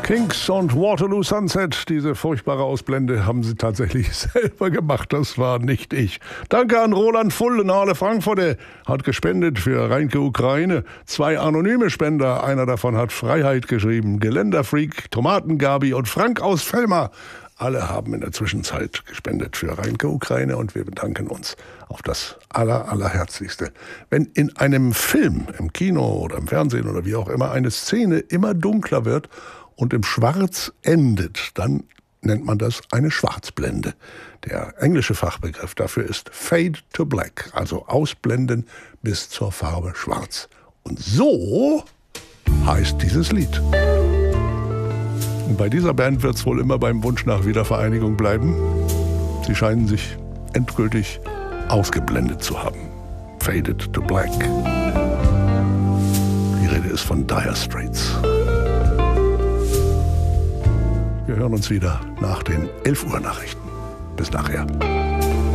Kinks und Waterloo Sunset, diese furchtbare Ausblende haben sie tatsächlich selber gemacht, das war nicht ich. Danke an Roland Full in Aale Frankfurter, hat gespendet für Rheinke Ukraine. 2 anonyme Spender, einer davon hat Freiheit geschrieben, Geländerfreak, Tomatengabi und Frank aus Velmar. Alle haben in der Zwischenzeit gespendet für Rheinke Ukraine und wir bedanken uns auf das allerherzlichste. Wenn in einem Film, im Kino oder im Fernsehen oder wie auch immer, eine Szene immer dunkler wird und im Schwarz endet, dann nennt man das eine Schwarzblende. Der englische Fachbegriff dafür ist Fade to Black, also ausblenden bis zur Farbe Schwarz. Und so heißt dieses Lied. Und bei dieser Band wird es wohl immer beim Wunsch nach Wiedervereinigung bleiben. Sie scheinen sich endgültig ausgeblendet zu haben. Faded to Black. Die Rede ist von Dire Straits. Wir hören uns wieder nach den 11 Uhr Nachrichten. Bis nachher.